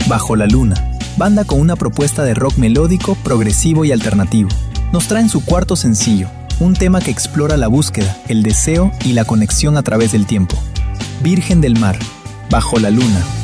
Bajo la Luna, banda con una propuesta de rock melódico, progresivo y alternativo. Nos traen su cuarto sencillo, un tema que explora la búsqueda, el deseo y la conexión a través del tiempo. Virgen del Mar, Bajo la Luna.